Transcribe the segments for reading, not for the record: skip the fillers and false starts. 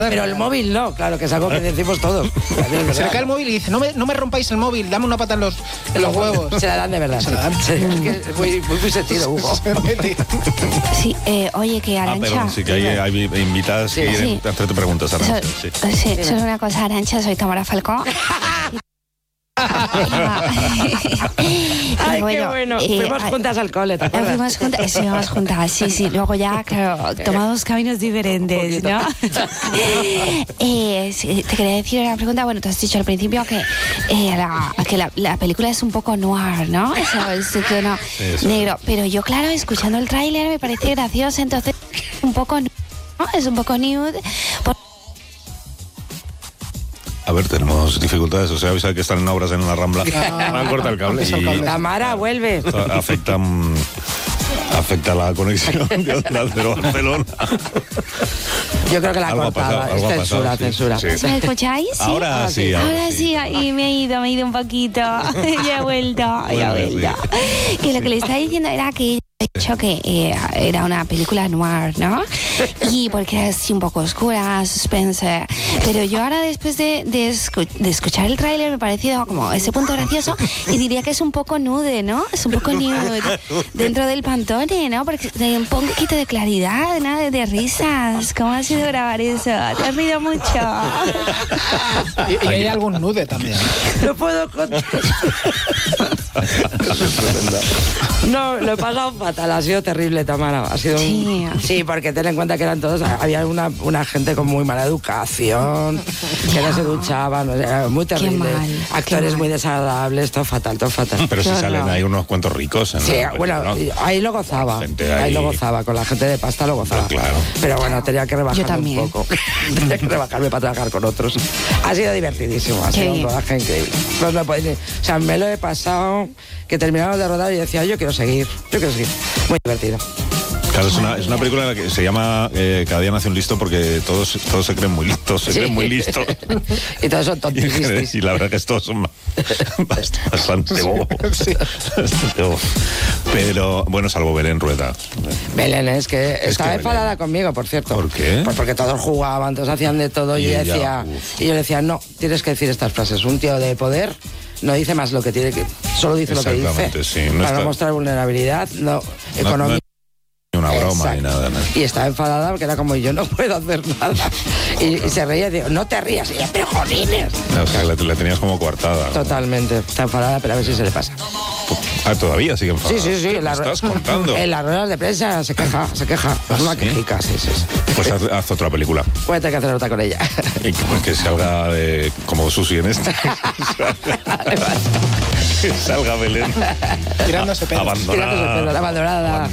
Pero el móvil no, claro, que es algo que decimos todos. Se le cae el móvil y dice, no me rompáis el móvil, dame una pata en los huevos. Se la dan de verdad. Se la dan. Sí, es que es muy sentido, Hugo. Sí, oye, que Arantxa... perdón, sí, que hay invitadas que quieren hacerte preguntas, Arantxa. Sí, solo una cosa, Arantxa, soy Tamara Falcó. Ay, bueno, qué bueno. Fuimos juntas al cole, ¿te acuerdas? Fuimos juntas, sí. Luego ya, claro, tomamos caminos diferentes, ¿no? Sí, te quería decir una pregunta. Bueno, te has dicho al principio que la película es un poco noir, ¿no? Es tono negro. Pero yo, claro, escuchando el tráiler me parece gracioso, entonces un poco, ¿no? Es un poco nude. A ver, tenemos dificultades, o sea, avisa que están en obras en la Rambla. Me han cortado el cable. Tamara, vuelve. Afecta la conexión de Onda Cero Barcelona. Yo creo que la cortaba. Censura. Sí. ¿Me escucháis? Ahora sí. Ahora sí, y me he ido un poquito. Ya he vuelto. Que lo que le estaba diciendo era que dicho que era una película noir, ¿no? Y porque era así un poco oscura, suspense. Pero yo ahora, después de escuchar el tráiler, me ha parecido como ese punto gracioso y diría que es un poco nude, ¿no? Es un poco nude dentro del Pantone, ¿no? Porque un poquito de claridad, ¿no? De risas. ¿Cómo ha sido grabar eso? Te has rido mucho. Y hay algún nude también. No puedo contar. No, lo he pasado fatal, ha sido terrible, Tamara. Ha sido sí, porque ten en cuenta que eran todos, había una gente con muy mala educación, que no se duchaban, o sea, muy terrible. Actores muy desagradables, todo fatal. Pero si salen ahí unos cuantos ricos. Sí, bueno, ¿no? Ahí lo gozaba. Ahí lo gozaba, con la gente de pasta lo gozaba. Pero, claro. Pero bueno, tenía que rebajarme un poco. Tenía que rebajarme para trabajar con otros. Ha sido divertidísimo, ha sido un rodaje increíble. No me podéis, o sea, me lo he pasado, que terminamos de rodar y decía, yo quiero seguir. Muy divertido. Claro, es una película en la que se llama Cada día nace un listo porque todos se creen muy listos, creen muy listos. Y todos son tontísimos. Y la verdad que todos son bastante bobos. Bastante bobos. Pero, bueno, salvo Belén Rueda. Belén es que estaba enfadada conmigo, por cierto. ¿Por qué? Pues porque todos jugaban, todos hacían de todo y yo le decía, no, tienes que decir estas frases. Un tío de poder no dice más lo que tiene que... Solo dice lo que dice. Sí, para no mostrar vulnerabilidad, economía. Una broma ni nada, ¿no? Y estaba enfadada porque era como, yo no puedo hacer nada. Y se reía y digo, no te rías. Y ella, pero jolines. O sea, la tenías como coartada. Totalmente. Está enfadada, pero a ver si se le pasa. Ah, todavía sigue enfadada. Sí. ¿Qué estás contando? En las ruedas de prensa se queja. Es una quejica, sí. Pues haz otra película. Puede tener que hacer otra con ella. Y que salga como Susi en este. Que salga Belén. Tirándose pedos. Abandonada.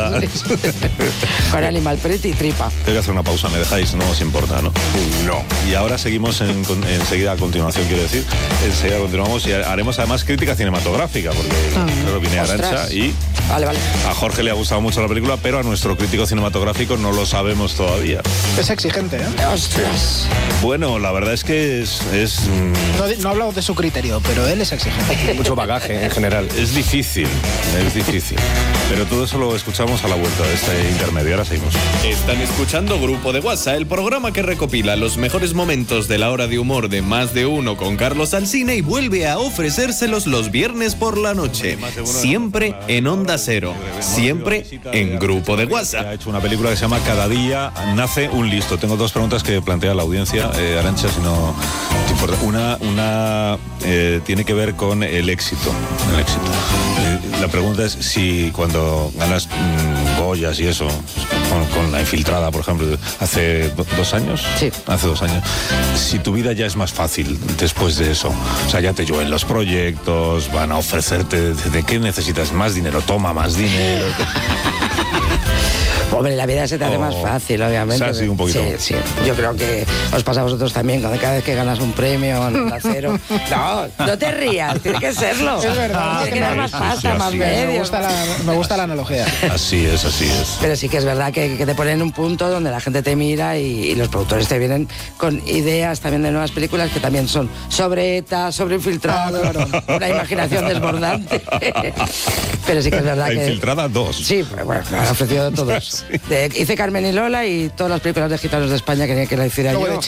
Con Animal Pretty y tripa. Tengo que hacer una pausa, ¿me dejáis? No os importa, ¿no? No. Y ahora seguimos enseguida, a continuación, quiero decir. Enseguida continuamos y haremos además crítica cinematográfica, porque claro, viene Arantxa y... Vale. A Jorge le ha gustado mucho la película, pero a nuestro crítico cinematográfico no lo sabemos todavía. Es exigente, ¿eh? ¡Ostras! Bueno, la verdad es que es... No he hablado de su criterio, pero él es exigente. Mucho bagaje en general. Es difícil. Pero todo eso lo escuchamos a la vuelta de este intermedio. Ahora seguimos. Están escuchando Grupo de WhatsApp, el programa que recopila los mejores momentos de la hora de humor de Más de Uno con Carlos Alsina y vuelve a ofrecérselos los viernes por la noche. Siempre en Onda Cero. Siempre en Grupo de WhatsApp. Ha hecho una película que se llama Cada día nace un listo. Tengo dos preguntas que plantea la audiencia. Arantxa, si no te importa. Una tiene que ver con el éxito. La pregunta es si cuando ganas Goyas y eso, con La Infiltrada, por ejemplo, hace 2 años. Sí. Hace 2 años. Si tu vida ya es más fácil después de eso. O sea, ya te llueven los proyectos, van a ofrecerte de qué necesitas más dinero, toma más dinero. Hombre, la vida se te hace más fácil, obviamente. Sí, un poquito. Sí. Yo creo que os pasa a vosotros también, cuando cada vez que ganas un premio en Onda Cero. No te rías, tiene que serlo. Es verdad. Tiene que dar más pasta, más medios. Me gusta la analogía. Así es. Pero sí que es verdad que te ponen en un punto donde la gente te mira y los productores te vienen con ideas también de nuevas películas que también son sobre ETA, sobre Infiltrados, una imaginación desbordante. Pero sí que es verdad La que... Infiltrada 2. Sí, bueno, me han ofrecido todos. Sí. Hice Carmen y Lola y todas las películas de gitanos de España que la hiciera Luego yo. de